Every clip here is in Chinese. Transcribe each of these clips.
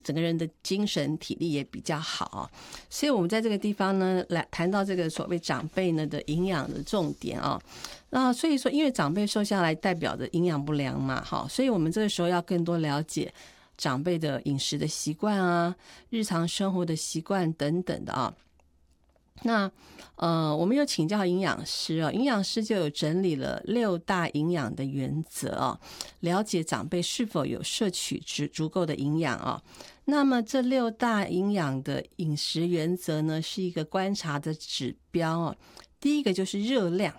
整个人的精神体力也比较好。所以我们在这个地方呢，来谈到这个所谓长辈呢的营养的重点啊。那所以说，因为长辈瘦下来代表着营养不良嘛，所以我们这个时候要更多了解长辈的饮食的习惯啊，日常生活的习惯等等的啊。那我们有请教营养师啊，营养师就有整理了6大营养的原则啊，了解长辈是否有摄取足够的营养啊。那么这6大营养的饮食原则呢，是一个观察的指标啊。第一个就是热量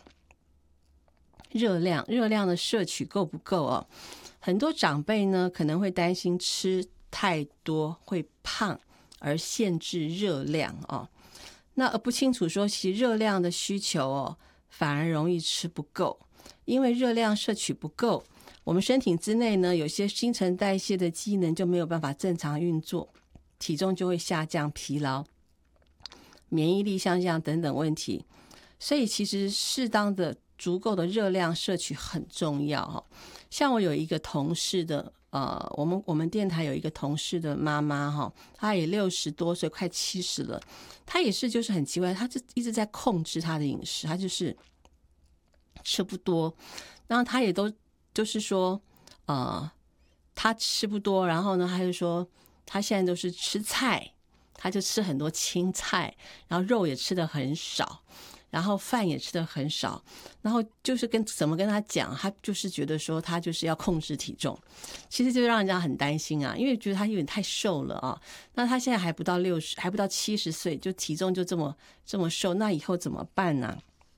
的摄取够不够啊？很多长辈呢可能会担心吃太多会胖而限制热量啊。那而不清楚说，其实热量的需求反而容易吃不够，因为热量摄取不够，我们身体之内呢，有些新陈代谢的机能就没有办法正常运作，体重就会下降、疲劳、免疫力下降等等问题。所以其实适当的足够的热量摄取很重要。像我有一个同事的我们电台有一个同事的妈妈她也60多岁，快70了，她也是就是很奇怪，她就一直在控制她的饮食，她就是吃不多，然后她也都就是说她吃不多，然后呢她就说她现在都是吃菜，她就吃很多青菜，然后肉也吃得很少，然后饭也吃得很少，然后就是怎么跟他讲，他就是觉得说他就是要控制体重，其实就让人家很担心啊，因为觉得他有点太瘦了啊。那他现在还不到70岁，就体重就这么瘦，那以后怎么办呢？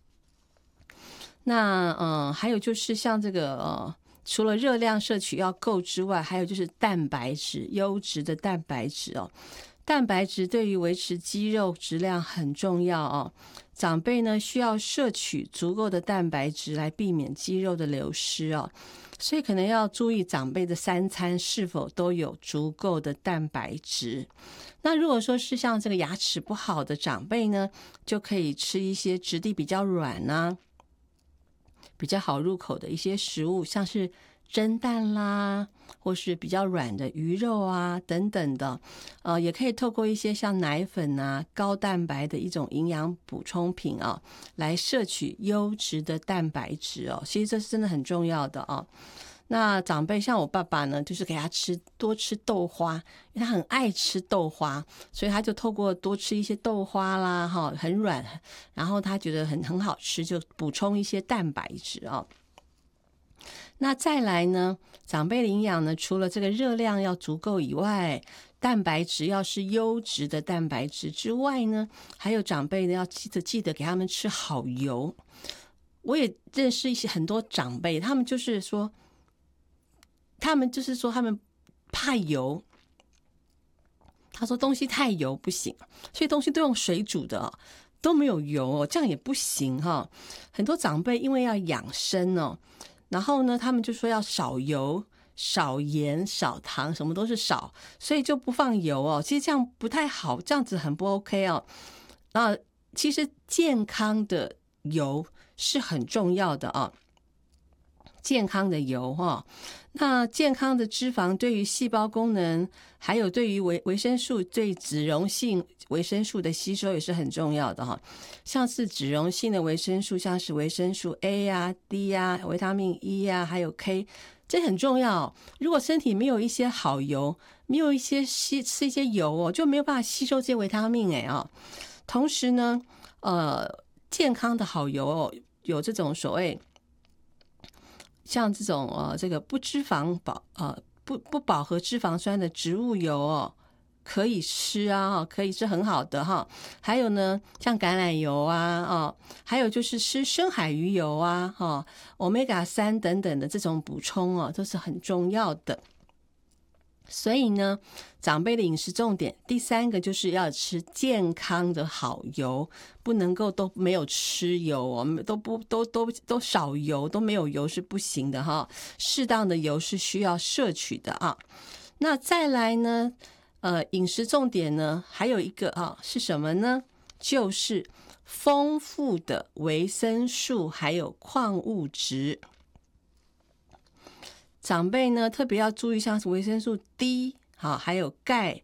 那还有就是像这个除了热量摄取要够之外，还有就是蛋白质，优质的蛋白质蛋白质对于维持肌肉质量很重要长辈呢需要摄取足够的蛋白质来避免肌肉的流失所以可能要注意长辈的3餐是否都有足够的蛋白质。那如果说是像这个牙齿不好的长辈呢，就可以吃一些质地比较软比较好入口的一些食物，像是蒸蛋啦，或是比较软的鱼肉啊等等的也可以透过一些像奶粉高蛋白的一种营养补充品来摄取优质的蛋白质其实这是真的很重要的那长辈像我爸爸呢，就是给他多吃豆花，因为他很爱吃豆花，所以他就透过多吃一些豆花啦很软，然后他觉得很好吃，就补充一些蛋白质那再来呢，长辈的营养呢，除了这个热量要足够以外，蛋白质要是优质的蛋白质之外呢，还有长辈呢要记得给他们吃好油。我也认识很多长辈，他们说他们怕油，他说东西太油不行，所以东西都用水煮的都没有油这样也不行很多长辈因为要养生然后呢他们就说要少油少盐少糖，什么都是少，所以就不放油其实这样不太好，这样子很不 OK其实健康的油是很重要的健康的油那健康的脂肪对于细胞功能，还有对于维生素，对脂溶性维生素的吸收也是很重要的像是脂溶性的维生素，像是维生素 A D 维他命 E 还有 K， 这很重要如果身体没有一些好油，没有一些吃一些油就没有办法吸收这些维他命同时呢健康的好油有这种所谓像这种这个不饱和脂肪酸的植物油可以吃可以是很好的还有呢像橄榄油还有就是吃深海鱼油Omega 3等等的这种补充都是很重要的。所以呢长辈的饮食重点第3个就是要吃健康的好油，不能够都没有吃油都少油，都没有油是不行的适当的油是需要摄取的那再来呢饮食重点呢还有一个是什么呢？就是丰富的维生素还有矿物质。长辈呢特别要注意像是维生素 D 好，还有钙、